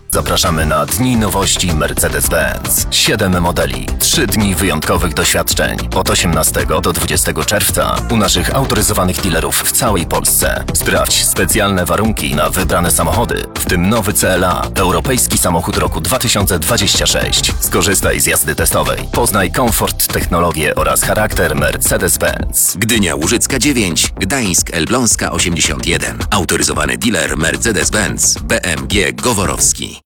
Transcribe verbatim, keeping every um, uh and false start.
Zapraszamy na Dni Nowości Mercedes-Benz. siedem modeli, trzy dni wyjątkowych doświadczeń. Od osiemnastego do dwudziestego czerwca u naszych autoryzowanych dealerów w całej Polsce. Sprawdź specjalne warunki na wybrane samochody, w tym nowy C L A, europejski samochód roku dwa tysiące dwudziestego szóstego. Skorzystaj z jazdy testowej. Poznaj komfort, technologię oraz charakter Mercedes-Benz. Gdynia Łużycka dziewięć, Gdańsk Elbląska osiemdziesiąt jeden. Autoryzowany dealer Mercedes-Benz B M G Goworowski.